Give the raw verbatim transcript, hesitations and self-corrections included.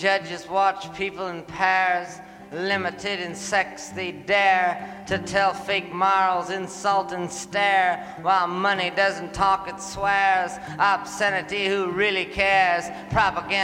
judges watch people in pairs, limited in sex, they dare to tell fake morals, insult and stare. While money doesn't talk, it swears. Obscenity, who really cares? Propaganda